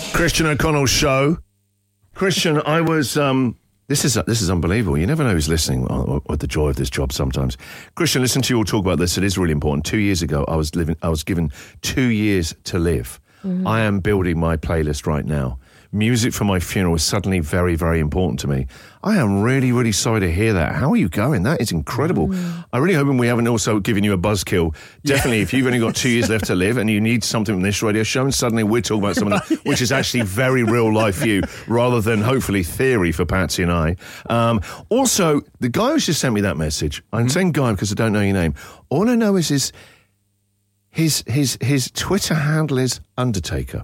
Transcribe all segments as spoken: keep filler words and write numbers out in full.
Christian O'Connell Show. Christian, I was... Um, this is this is unbelievable. You never know who's listening with the joy of this job sometimes. Christian, listen to you all talk about this. It is really important. Two years ago, I was living. I was given two years to live. Mm-hmm. I am building my playlist right now. Music for my funeral is suddenly very, very important to me. I am really, really sorry to hear that. How are you going? That is incredible. Mm. I really hope we haven't also given you a buzzkill. Definitely, yeah. If you've only got two years left to live and you need something from this radio show, and suddenly we're talking about something yeah. which is actually very real life for you, rather than hopefully theory for Patsy and I. Um, also, the guy who's just sent me that message, I'm mm-hmm. saying guy because I don't know your name. All I know is his, his, his, his Twitter handle is Undertaker.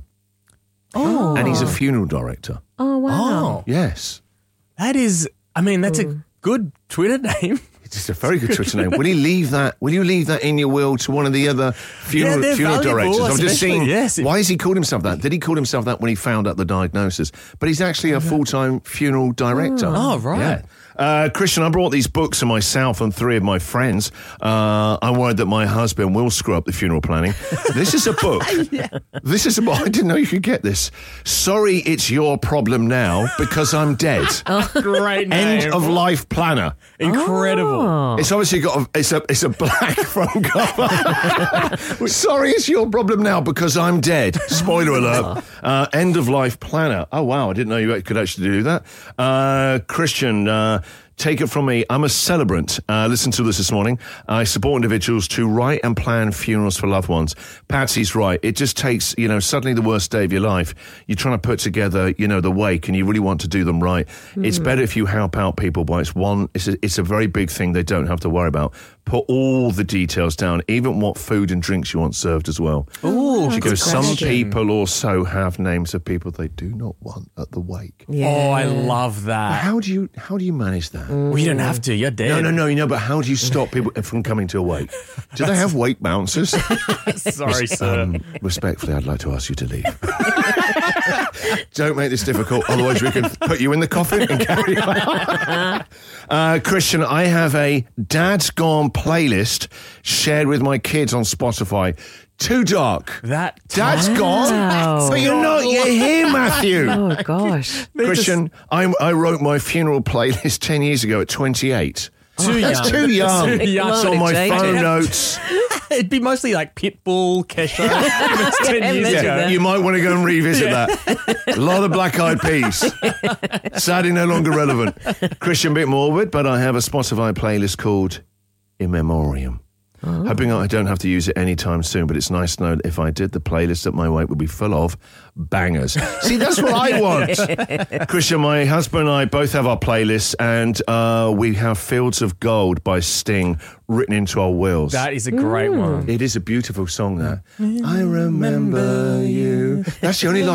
Oh. And he's a funeral director. Oh, wow. Oh. Yes. That is, I mean, that's Ooh. a good Twitter name. It's a very good Twitter name. Will you leave that? Will you leave that in your will to one of the other funeral, yeah, funeral directors? I'm just seeing. Yes. Why has he called himself that? Did he call himself that when he found out the diagnosis? But he's actually a full-time funeral director. Oh, right. Yeah. Uh, Christian, I brought these books for myself and three of my friends. Uh, I'm worried that my husband will screw up the funeral planning. This is a book. yeah. This is a book. I didn't know you could get this. Sorry, it's your problem now because I'm dead. Oh, great name. End of life planner. Incredible. Oh. It's obviously got a, it's a it's a black front cover. Sorry, it's your problem now because I'm dead. Spoiler alert. Uh, end of life planner. Oh wow, I didn't know you could actually do that. Uh, Christian. Uh, Take it from me, I'm a celebrant. Uh, listen to this this morning. I support individuals to write and plan funerals for loved ones. Patsy's right. It just takes, you know, suddenly the worst day of your life. You're trying to put together, you know, the wake, and you really want to do them right. Mm. It's better if you help out people by it's one, it's a, it's a very big thing they don't have to worry about. Put all the details down, even what food and drinks you want served as well. Oh, she goes, some people also have names of people they do not want at the wake. Yeah. Oh, I love that. How do you how do you manage that? Mm. Well, you don't have to. You're dead. No, no, no. You know, but how do you stop people from coming to a wake? Do they have wake bouncers? Sorry, sir. Um, respectfully, I'd like to ask you to leave. Don't make this difficult, otherwise we can put you in the coffin and carry on. Uh, Christian, I have a Dad's Gone playlist shared with my kids on Spotify. Too dark. That Dad's wow. gone, but you're not yet here, Matthew. Oh, gosh. Christian, I, I wrote my funeral playlist ten years ago at twenty-eight. Too oh, young. That's too young. Too young. It's on my phone notes. It'd be mostly like Pitbull, Kesha. ten years yeah, ago. you might want to go and revisit yeah. that. A lot of Black Eyed Peas. Sadly, no longer relevant. Christian, bit morbid, but I have a Spotify playlist called In Memoriam. Oh. Hoping I don't have to use it anytime soon, but it's nice to know that if I did, the playlist at my wake would be full of bangers. See, that's what I want. Christian, my husband and I both have our playlists, and uh, we have Fields of Gold by Sting written into our wills. That is a great mm. one. It is a beautiful song, that. I remember you. That's the only line